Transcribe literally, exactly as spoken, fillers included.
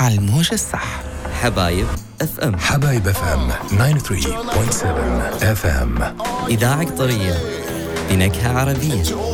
على الموجة الصح. حبايب اف ام. حبايب اف ام تسعة وثمانين فاصلة سبعة اف ام. إذاعة قطرية بنكهة عربية.